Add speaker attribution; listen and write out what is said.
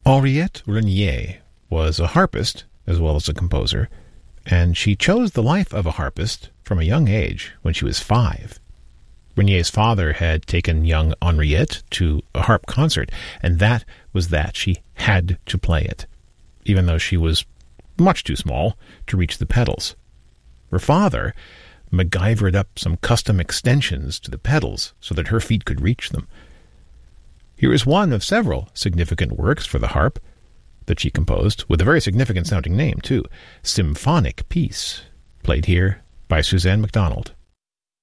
Speaker 1: Henriette Renier was a harpist as well as a composer, and she chose the life of a harpist from a young age when she was 5. Renier's father had taken young Henriette to a harp concert, and that was that. She had to play it, even though she was much too small to reach the pedals. Her father MacGyvered up some custom extensions to the pedals so that her feet could reach them. Here is one of several significant works for the harp that she composed, with a very significant sounding name, too, Symphonic Piece, played here by Suzanne MacDonald.